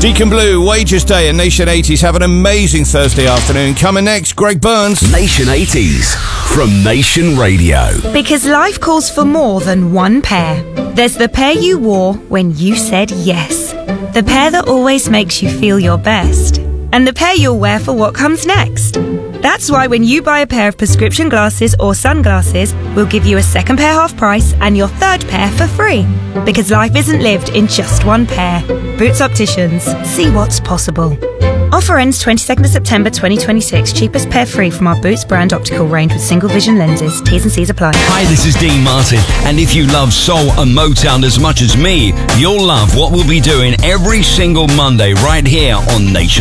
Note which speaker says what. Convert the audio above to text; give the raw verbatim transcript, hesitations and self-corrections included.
Speaker 1: Deacon Blue, Wages Day and Nation eighties. Have an amazing Thursday afternoon. Coming next, Greg Burns.
Speaker 2: Nation eighties from Nation Radio.
Speaker 3: Because life calls for more than one pair. There's the pair you wore when you said yes. The pair that always makes you feel your best. And the pair you'll wear for what comes next. That's why when you buy a pair of prescription glasses or sunglasses, we'll give you a second pair half price and your third pair for free. Because life isn't lived in just one pair. Boots Opticians. See what's possible. Offer ends twenty-second of September twenty twenty-six. Cheapest pair free from our Boots brand optical range with single vision lenses. T's and C's apply.
Speaker 2: Hi, this is Dean Martin, and if you love soul and Motown as much as me, you'll love what we'll be doing every single Monday right here on Nation.